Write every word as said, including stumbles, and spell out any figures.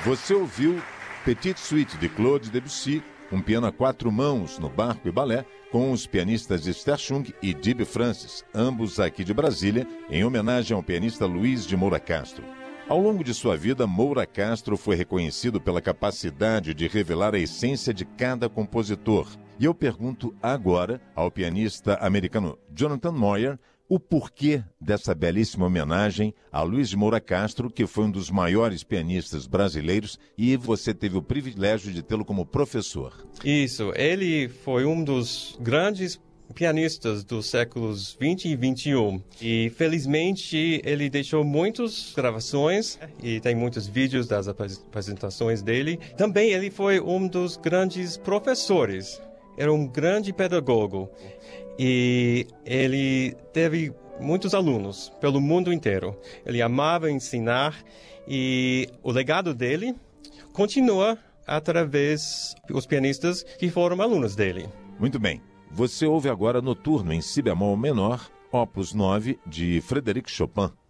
Você ouviu Petite Suite de Claude Debussy, um piano a quatro mãos no barco e balé, com os pianistas Esther Chung e Dib Francis, ambos aqui de Brasília, em homenagem ao pianista Luiz de Moura Castro. Ao longo de sua vida, Moura Castro foi reconhecido pela capacidade de revelar a essência de cada compositor. E eu pergunto agora ao pianista americano Jonathan Moyer o porquê dessa belíssima homenagem a Luiz de Moura Castro, que foi um dos maiores pianistas brasileiros, e você teve o privilégio de tê-lo como professor. Isso, ele foi um dos grandes pianistas dos séculos vinte e vinte e um. E, felizmente, ele deixou muitas gravações e tem muitos vídeos das apresentações dele. Também ele foi um dos grandes professores. Era um grande pedagogo e ele teve muitos alunos pelo mundo inteiro. Ele amava ensinar e o legado dele continua através dos pianistas que foram alunos dele. Muito bem. Você ouve agora Noturno em Si bemol menor, opus nove, de Frédéric Chopin.